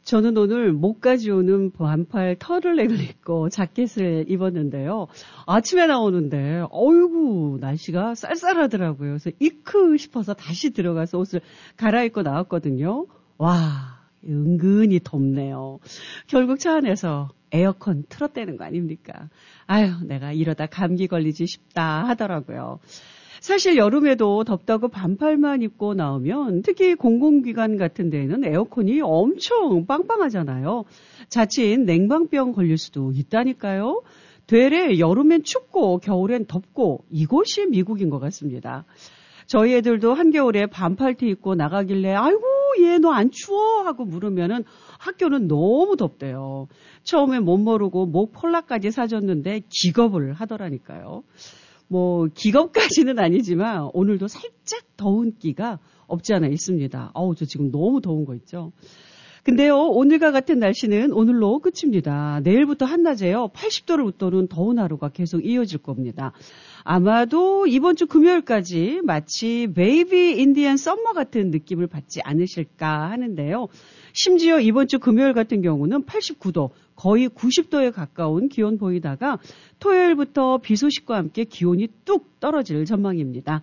저는 오늘 목까지 오는 반팔 털을넥을 입고 자켓을 입었는데요. 아침에 나오는데 어이구 날씨가 쌀쌀하더라고요. 그래서 이크 싶어서 다시 들어가서 옷을 갈아입고 나왔거든요. 와 은근히 덥네요. 결국 차 안에서 에어컨 틀었다는 거 아닙니까? 아유 내가 이러다 감기 걸리지 싶다 하더라고요. 사실 여름에도 덥다고 반팔만 입고 나오면 특히 공공기관 같은 데는 에어컨이 엄청 빵빵하잖아요. 자칫 냉방병 걸릴 수도 있다니까요. 되레 여름엔 춥고 겨울엔 덥고 이곳이 미국인 것 같습니다. 저희 애들도 한겨울에 반팔티 입고 나가길래 아이고 얘 너 안 추워? 하고 물으면은 학교는 너무 덥대요. 처음에 못 모르고 목 폴라까지 사줬는데 기겁을 하더라니까요. 뭐 기겁까지는 아니지만 오늘도 살짝 더운 기가 없지 않아 있습니다. 저 지금 너무 더운 거 있죠. 근데요 오늘과 같은 날씨는 오늘로 끝입니다. 내일부터 한낮에요 80도를 웃도는 더운 하루가 계속 이어질 겁니다. 아마도 이번 주 금요일까지 마치 베이비 인디언 썸머 같은 느낌을 받지 않으실까 하는데요. 심지어 이번 주 금요일 같은 경우는 89도 거의 90도에 가까운 기온 보이다가 토요일부터 비 소식과 함께 기온이 뚝 떨어질 전망입니다.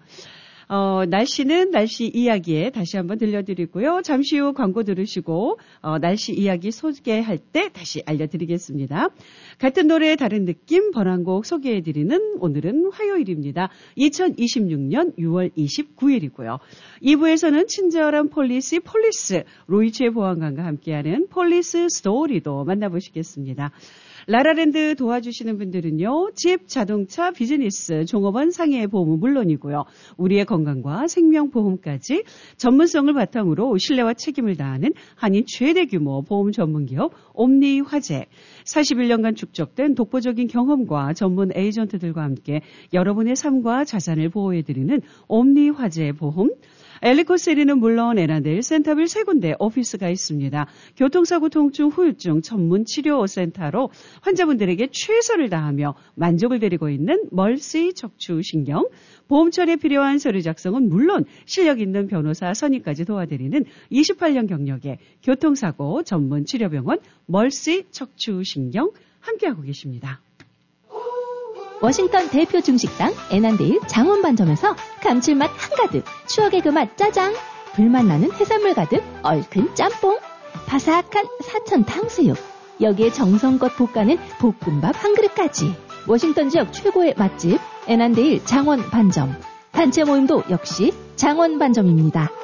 날씨는 날씨 이야기에 다시 한번 들려드리고요. 잠시 후 광고 들으시고 날씨 이야기 소개할 때 다시 알려드리겠습니다. 같은 노래의 다른 느낌 번안곡 소개해드리는 오늘은 화요일입니다. 2026년 6월 29일이고요. 2부에서는 친절한 폴리스 로이치의 보안관과 함께하는 폴리스 스토리도 만나보시겠습니다. 라라랜드 도와주시는 분들은요. 집, 자동차, 비즈니스, 종업원, 상해 보험은 물론이고요. 우리의 건강과 생명보험까지 전문성을 바탕으로 신뢰와 책임을 다하는 한인 최대 규모 보험 전문기업 옴니화재. 41년간 축적된 독보적인 경험과 전문 에이전트들과 함께 여러분의 삶과 자산을 보호해드리는 옴니화재 보험. 엘리코셀리는 물론 에나델, 센터빌 3군데 오피스가 있습니다. 교통사고, 통증, 후유증 전문 치료센터로 환자분들에게 최선을 다하며 만족을 드리고 있는 멀시 척추신경, 보험처리에 필요한 서류 작성은 물론 실력 있는 변호사 선임까지 도와드리는 28년 경력의 교통사고 전문 치료병원 멀시 척추신경 함께하고 계십니다. 워싱턴 대표 중식당 에난데일 장원반점에서 감칠맛 한가득, 추억의 그 맛 짜장, 불맛 나는 해산물 가득 얼큰 짬뽕, 바삭한 사천 탕수육, 여기에 정성껏 볶아낸 볶음밥 한 그릇까지. 워싱턴 지역 최고의 맛집 에난데일 장원반점. 단체 모임도 역시 장원반점입니다.